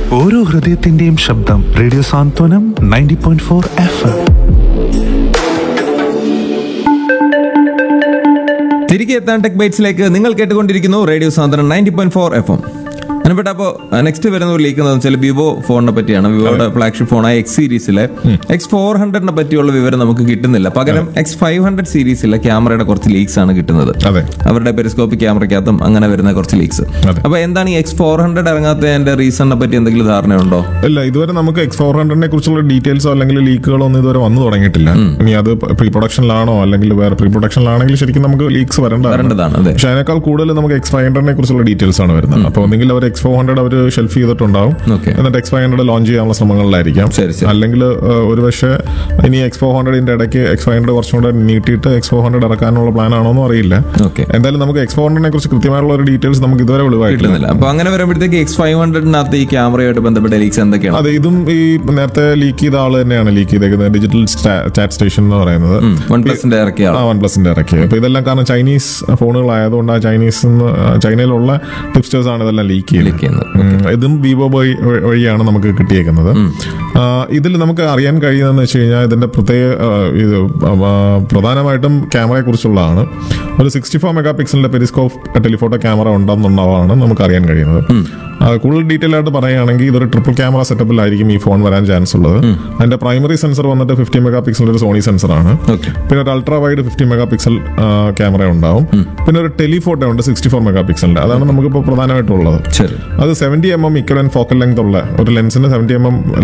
ഓരോ ഹൃദയത്തിന്റെയും ശബ്ദം. റേഡിയോ സാന്ത്വനം 90.4 FM. തിരികെ എത്താൻ ടെക് ബൈറ്റ്സിലേക്ക് നിങ്ങൾ കേട്ടുകൊണ്ടിരിക്കുന്നു റേഡിയോ സാന്ത്വനം 90.4 FM. അനുപേട്ട, അപ്പോൾ നെക്സ്റ്റ് വരുന്ന ഒരു ലീക്ക് എന്താണെന്ന് വെച്ചാൽ വിവോ ഫോണിനെ പറ്റിയാണ്. വിവോയുടെ ഫ്ലാഗ്ഷിപ്പ് ഫോണായ എക്സ് സീരീസിലെ X400 പറ്റിയുള്ള വിവരം നമുക്ക് കിട്ടുന്നില്ല. പകരം X500 സീരീസിലെ ക്യാമറയുടെ കുറച്ച് ലീക്സ് ആണ് കിട്ടുന്നത്. അവരുടെ പെരിസ്കോപ്പിക് ക്യാമറയ്ക്കകത്തും അങ്ങനെ വരുന്ന കുറച്ച് ലീക്സ്. അപ്പൊ എന്താണ് ഈ X400 ഇറങ്ങാത്തതിന്റെ റീസണിനെ പറ്റി എന്തെങ്കിലും ധാരണയുണ്ടോ? ഇല്ല, ഇതുവരെ നമുക്ക് X400 കുറിച്ചുള്ള ഡീറ്റെയിൽസോ അല്ലെങ്കിൽ ലീക്കുകളോ ഒന്നും ഇതുവരെ വന്നു തുടങ്ങിയിട്ടില്ല. ഇനി അത് പ്രീ പ്രൊഡക്ഷനിലാണോ അല്ലെങ്കിൽ വേറെ പ്രീ പ്രൊഡക്ഷനിലാണെങ്കിൽ ശരിക്കും നമുക്ക് ലീക്സ് വരേണ്ടതാണ്. പക്ഷെ അതിനേക്കാൾ കൂടുതൽ നമുക്ക് X500 കുറിച്ചുള്ള ഡീറ്റെയിൽസ് ആണ് വരുന്നത്. അപ്പോൾ ഒന്നെങ്കിൽ അവർ X400 അവർ ഷെൽഫ് ചെയ്തിട്ടുണ്ടാവും, എന്നിട്ട് X500 ലോഞ്ച് ചെയ്യാനുള്ള ശ്രമങ്ങളിലായിരിക്കാം. അല്ലെങ്കിൽ ഒരു പക്ഷേ ഇനി X400 ഇടയ്ക്ക് X500 കുറച്ചും കൂടെ നീട്ടിയിട്ട് X400 ഇറക്കാനുള്ള പ്ലാൻ ആണോ എന്നും അറിയില്ല. എന്തായാലും നമുക്ക് X400 കുറിച്ച് കൃത്യമായുള്ള ഒരു ഡീറ്റെയിൽസ് നമുക്ക് ഇതുവരെ വെളിവായിട്ടില്ല. അപ്പൊ അങ്ങനെ വരുമ്പോഴത്തേക്ക് X500 ഈ ക്യാമറയായിട്ട് ബന്ധപ്പെട്ട ലീക്സ് എന്തൊക്കെയാണ്? അതെ, ഇതും ഈ നേരത്തെ ലീക്ക് ചെയ്ത ആള് തന്നെയാണ് ലീക്ക് ചെയ്തേക്കുന്നത്. ഡിജിറ്റൽ ചാറ്റ് സ്റ്റേഷൻ എന്ന് പറയുന്നത് OnePlusന്റെ ഇറക്കിയ. അപ്പൊ ഇതെല്ലാം കാരണം ചൈനീസ് ഫോണുകളായതുകൊണ്ട് ആ ചൈനയിലുള്ള ടിപ്സ്റ്റേഴ്സ് ആണ് ഇതെല്ലാം ലീക്ക് ചെയ്യുന്നത്. ഇതും വിവോ വഴിയാണ് നമുക്ക് കിട്ടിയേക്കുന്നത്. ഇതിൽ നമുക്ക് അറിയാൻ കഴിയുന്നതെന്ന് വെച്ച് കഴിഞ്ഞാൽ ഇതിന്റെ പ്രധാനമായിട്ടും ക്യാമറയെ കുറിച്ചുള്ളതാണ്. ഒരു 64 മെഗാ പിക്സലിന്റെ പെരിസ്കോപ്പ് ടെലിഫോട്ടോ ക്യാമറ ഉണ്ടെന്നുള്ളതാണ് നമുക്ക് അറിയാൻ കഴിയുന്നത്. കൂടുതൽ ഡീറ്റെയിൽ ആയിട്ട് പറയുകയാണെങ്കിൽ ഇതൊരു ട്രിപ്പിൾ ക്യാമറ സെറ്റപ്പിലായിരിക്കും ഈ ഫോൺ വരാൻ ചാൻസ് ഉള്ളത്. അതിന്റെ പ്രൈമറി സെൻസർ വന്നിട്ട് 50 മെഗാ പിക്സൽ ഒരു സോണി സെൻസറാണ്. പിന്നെ ഒരു ultra wide 50 mega pixel camera ഉണ്ടാവും. പിന്നെ ഒരു ടെലിഫോട്ടോ ഉണ്ട് 64 മെഗാ പിക്സലിന്റെ. അതാണ് നമുക്കിപ്പോൾ പ്രധാനമായിട്ടുള്ളത്. അത് 70mm ഇക്വലന്റ് ഫോക്കൽ ലെങ്ത് ഉള്ള ഒരു ലെൻസിന് 70mm